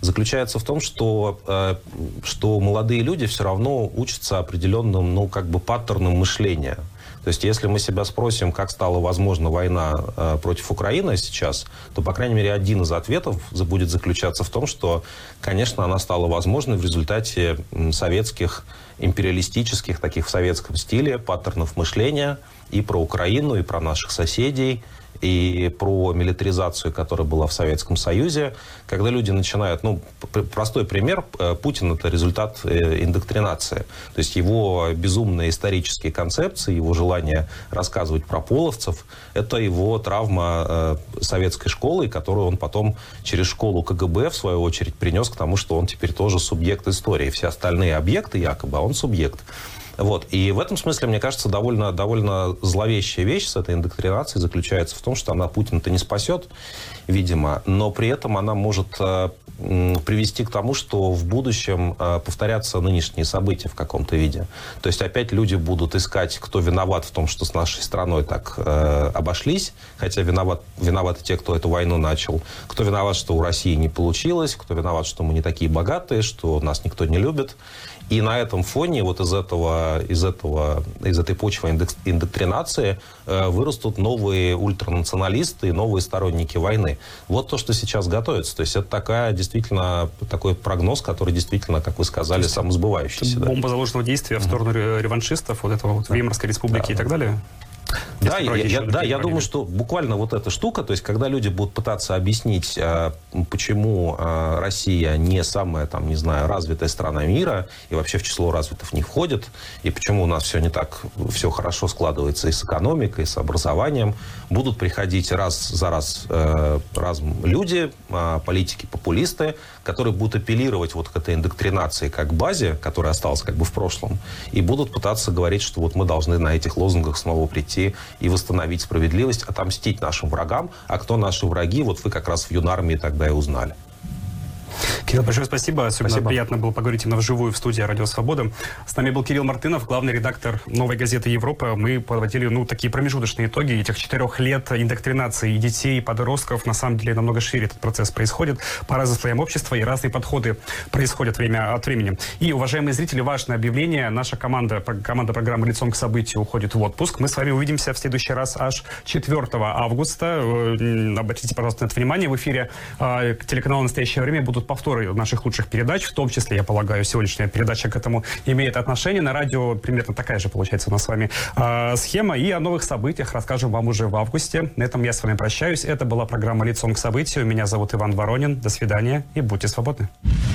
заключается в том, что молодые люди все равно учатся определенным, ну, как бы паттернам мышления. То есть, если мы себя спросим, как стала возможна война против Украины сейчас, то, по крайней мере, один из ответов будет заключаться в том, что, конечно, она стала возможной в результате советских, империалистических, таких в советском стиле, паттернов мышления и про Украину, и про наших соседей, и про милитаризацию, которая была в Советском Союзе. Когда люди начинают... Ну, простой пример. Путин — это результат индоктринации. То есть его безумные исторические концепции, его желание рассказывать про половцев — это его травма советской школы, которую он потом через школу КГБ, в свою очередь, принес к тому, что он теперь тоже субъект истории. Все остальные объекты якобы, а он субъект. Вот. И в этом смысле, мне кажется, довольно зловещая вещь с этой индоктринацией заключается в том, что она Путина-то не спасет, видимо, но при этом она может привести к тому, что в будущем повторятся нынешние события в каком-то виде. То есть опять люди будут искать, кто виноват в том, что с нашей страной так обошлись, хотя виноваты те, кто эту войну начал. Кто виноват, что у России не получилось, кто виноват, что мы не такие богатые, что нас никто не любит. И на этом фоне вот из этой почвы индоктринации вырастут новые ультранационалисты и новые сторонники войны. Вот то, что сейчас готовится. То есть это действительно такой прогноз, который действительно, как вы сказали, самосбывающийся. Бомба заложенного действия в сторону реваншистов, вот этого вот Веймарской республики и так далее? Да, я думаю, что буквально вот эта штука, то есть когда люди будут пытаться объяснить, почему Россия не самая, там, не знаю, развитая страна мира и вообще в число развитых не входит, и почему у нас все не так, все хорошо складывается и с экономикой, и с образованием, будут приходить раз за раз люди, политики, популисты, которые будут апеллировать вот к этой индоктринации как базе, которая осталась как бы в прошлом, и будут пытаться говорить, что вот мы должны на этих лозунгах снова прийти и восстановить справедливость, отомстить нашим врагам. А кто наши враги, вот вы как раз в юнармии тогда и узнали. Кирилл, большое спасибо. Особенно приятно было поговорить именно вживую в студии «Радио Свобода». С нами был Кирилл Мартынов, главный редактор «Новой газеты Европа». Мы подводили такие промежуточные итоги этих 4 лет индоктринации и детей, и подростков. На самом деле намного шире этот процесс происходит. По разным слоям общества и разные подходы происходят время от времени. И, уважаемые зрители, важное объявление. Наша команда программы «Лицом к событию» уходит в отпуск. Мы с вами увидимся в следующий раз аж 4 августа. Обратите, пожалуйста, на это внимание. В эфире телеканала «Настоящее время» будут повторы наших лучших передач, в том числе, я полагаю, сегодняшняя передача к этому имеет отношение. На радио примерно такая же, получается, у нас с вами схема. И о новых событиях расскажем вам уже в августе. На этом я с вами прощаюсь. Это была программа «Лицом к событию». Меня зовут Иван Воронин. До свидания и будьте свободны.